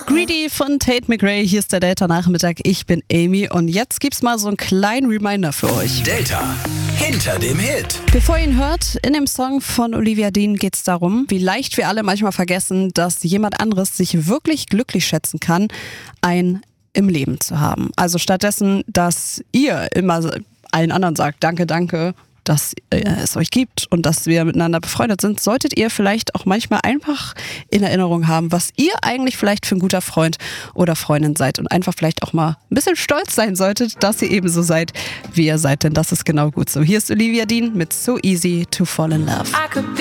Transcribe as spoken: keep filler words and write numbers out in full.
Greedy von Tate McRae, hier ist der Delta-Nachmittag, ich bin Amy und jetzt gibt's mal so einen kleinen Reminder für euch. Delta, hinter dem Hit. Bevor ihr ihn hört, in dem Song von Olivia Dean geht's darum, wie leicht wir alle manchmal vergessen, dass jemand anderes sich wirklich glücklich schätzen kann, ein im Leben zu haben. Also stattdessen, dass ihr immer allen anderen sagt, danke, danke, dass es euch gibt und dass wir miteinander befreundet sind, solltet ihr vielleicht auch manchmal einfach in Erinnerung haben, was ihr eigentlich vielleicht für ein guter Freund oder Freundin seid und einfach vielleicht auch mal ein bisschen stolz sein solltet, dass ihr ebenso seid, wie ihr seid, denn das ist genau gut so. Hier ist Olivia Dean mit So Easy to Fall in Love.